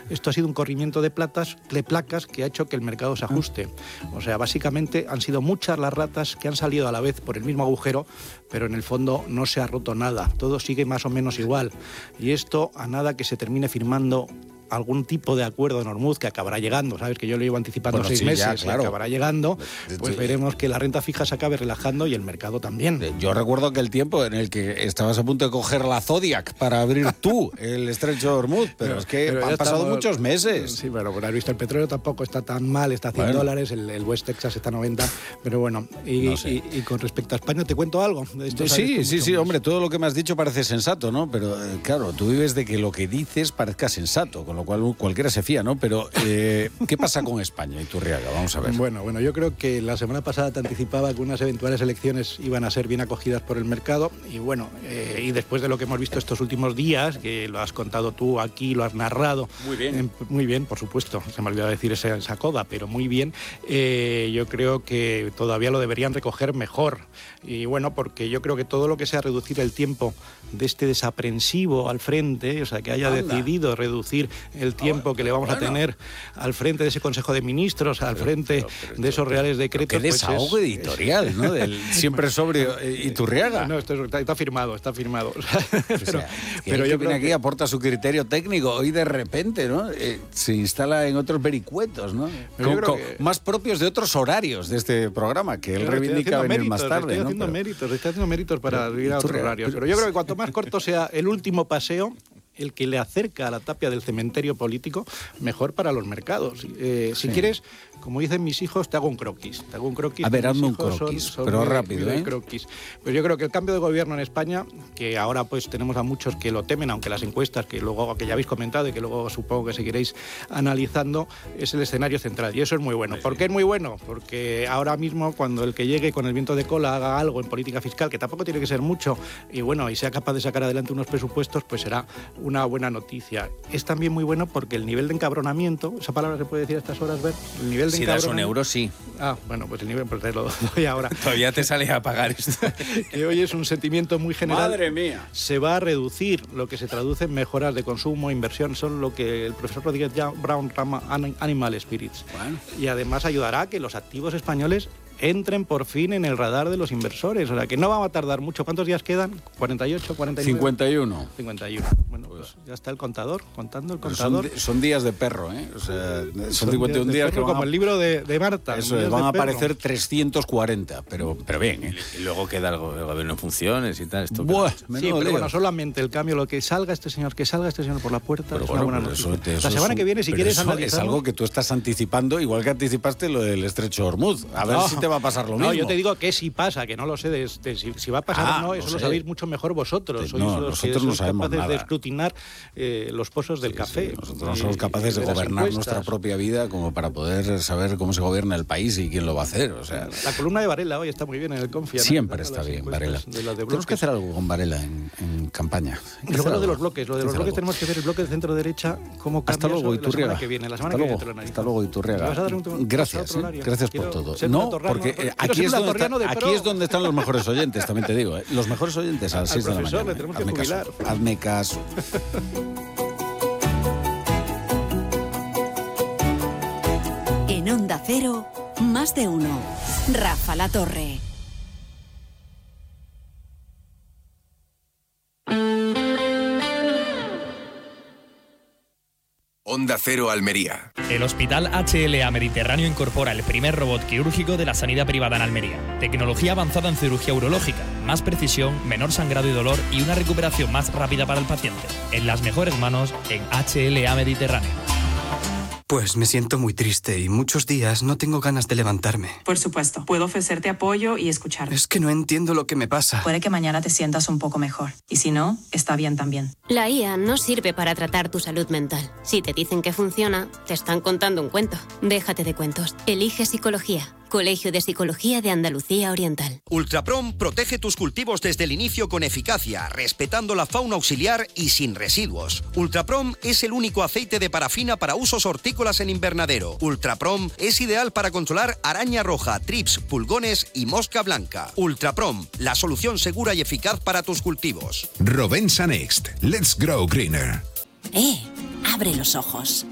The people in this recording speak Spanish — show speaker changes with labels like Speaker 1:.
Speaker 1: esto ha sido un corrimiento de placas que ha hecho que el mercado se ajuste. O sea, básicamente han sido muchas las ratas que han salido a la vez por el mismo agujero, pero en el fondo no se ha roto nada, todo sigue más o menos igual. Y esto, a nada que se termine firmando algún tipo de acuerdo en Hormuz que acabará llegando, sabes que yo lo llevo anticipando 6 meses, ya, claro. Acabará llegando, pues veremos que la renta fija se acabe relajando y el mercado también.
Speaker 2: Yo recuerdo aquel tiempo en el que estabas a punto de coger la Zodiac para abrir tú el estrecho de Hormuz, pero es que han pasado muchos meses.
Speaker 1: Sí, pero bueno, has visto, el petróleo tampoco está tan mal, está a $100, el West Texas está a 90, pero bueno, y con respecto a España, ¿te cuento algo? De esto
Speaker 2: sí, hombre, todo lo que me has dicho parece sensato, ¿no? Pero claro, tú vives de que lo que dices parezca sensato, con lo cual cualquiera se fía, ¿no? Pero, ¿qué pasa con España, Iturriaga? Vamos a ver.
Speaker 1: Bueno, yo creo que la semana pasada te anticipaba que unas eventuales elecciones iban a ser bien acogidas por el mercado y bueno, y después de lo que hemos visto estos últimos días, que lo has contado tú aquí, lo has narrado. Muy bien, por supuesto. Se me ha olvidado decir esa coda, pero muy bien. Yo creo que todavía lo deberían recoger mejor. Y bueno, porque yo creo que todo lo que sea reducir el tiempo de este desaprensivo al frente, o sea, que haya decidido reducir el tiempo que le vamos a tener al frente de ese Consejo de Ministros, al frente de esos reales decretos.
Speaker 2: Qué desahogo editorial, ¿no? Del siempre sobrio Iturriaga.
Speaker 1: No, esto está firmado.
Speaker 2: Pero yo creo que aquí aporta su criterio técnico y de repente, ¿no? Se instala en otros vericuetos, ¿no? Más propios de otros horarios de este programa, que él reivindica venir más tarde.
Speaker 1: Está haciendo méritos para ir a otros horarios. Pero yo creo que cuanto más corto sea el último paseo, el que le acerca a la tapia del cementerio político, mejor para los mercados. Si quieres, como dicen mis hijos, te hago un croquis.
Speaker 2: A ver, hazme un croquis, pero rápido,
Speaker 1: croquis. Pues yo creo que el cambio de gobierno en España, que ahora pues tenemos a muchos que lo temen, aunque las encuestas, que ya habéis comentado y que luego supongo que seguiréis analizando, es el escenario central. Y eso es muy bueno. ¿Por qué es muy bueno? Porque ahora mismo, cuando el que llegue con el viento de cola haga algo en política fiscal, que tampoco tiene que ser mucho, y bueno, y sea capaz de sacar adelante unos presupuestos, pues será una buena noticia. Es también muy bueno porque el nivel de encabronamiento, esa palabra se puede decir a estas horas, Ver, el nivel de
Speaker 3: si das un euro, sí.
Speaker 1: Bueno, pues el nivel, pues te lo doy ahora.
Speaker 3: Todavía te sale a pagar esto.
Speaker 1: Que hoy es un sentimiento muy general.
Speaker 2: ¡Madre mía!
Speaker 1: Se va a reducir, lo que se traduce en mejoras de consumo, inversión, son lo que el profesor Rodríguez Brown llama animal spirits. Bueno. Y además ayudará a que los activos españoles entren por fin en el radar de los inversores. O sea, que no va a tardar mucho. ¿Cuántos días quedan? ¿48, 49?
Speaker 2: 51.
Speaker 1: 51. Bueno, pues ya está el contador, contando el contador.
Speaker 2: Son días de perro, ¿eh? O sea, son 51 días que
Speaker 1: como el libro de Marta.
Speaker 2: Eso es, van a aparecer 340, pero bien, ¿eh?
Speaker 3: Y luego queda el gobierno en funciones y tal. Esto
Speaker 1: pero bueno, solamente el cambio, lo que salga este señor por la puerta, pero es una buena noticia. La semana que viene, si quieres analizarlo...
Speaker 2: Es algo que tú estás anticipando, igual que anticipaste lo del estrecho de Hormuz. A ver si te va a pasar lo mismo.
Speaker 1: No, yo te digo que si pasa, que no lo sé si va a pasar o no, eso lo sabéis mucho mejor vosotros.
Speaker 2: Nosotros no sabemos
Speaker 1: capaces
Speaker 2: nada
Speaker 1: de escrutinar los pozos del café.
Speaker 2: Nosotros no somos capaces de gobernar nuestra propia vida como para poder saber cómo se gobierna el país y quién lo va a hacer. O sea,
Speaker 1: la columna de Varela hoy está muy bien en el Confia.
Speaker 2: Siempre está bien, Varela. Tenemos que hacer algo con Varela en campaña.
Speaker 1: Y luego lo de los bloques. Tenemos que ver el bloque de centro derecha como cambia.
Speaker 2: Hasta luego, Iturriaga.
Speaker 1: Hasta
Speaker 2: luego, Iturriaga. Gracias por todo. No, porque aquí es donde están los mejores oyentes, también te digo. Los mejores oyentes a las 6 de la mañana.
Speaker 1: Le tenemos que jubilar.
Speaker 2: Hazme caso.
Speaker 4: En Onda Cero, más de uno. Rafa La Torre.
Speaker 5: Onda Cero Almería.
Speaker 6: El Hospital HLA Mediterráneo incorpora el primer robot quirúrgico de la sanidad privada en Almería. Tecnología avanzada en cirugía urológica, más precisión, menor sangrado y dolor y una recuperación más rápida para el paciente. En las mejores manos, en HLA Mediterráneo.
Speaker 7: Pues me siento muy triste y muchos días no tengo ganas de levantarme.
Speaker 8: Por supuesto, puedo ofrecerte apoyo y escucharte.
Speaker 7: Es que no entiendo lo que me pasa.
Speaker 8: Puede que mañana te sientas un poco mejor. Y si no, está bien también.
Speaker 9: La IA no sirve para tratar tu salud mental. Si te dicen que funciona, te están contando un cuento. Déjate de cuentos. Elige psicología. Colegio de Psicología de Andalucía Oriental.
Speaker 10: Ultraprom protege tus cultivos desde el inicio con eficacia, respetando la fauna auxiliar y sin residuos. Ultraprom es el único aceite de parafina para usos hortícolas en invernadero. Ultraprom es ideal para controlar araña roja, trips, pulgones y mosca blanca. Ultraprom, la solución segura y eficaz para tus cultivos.
Speaker 5: Rovensa Next. Let's grow greener.
Speaker 4: Abre los ojos.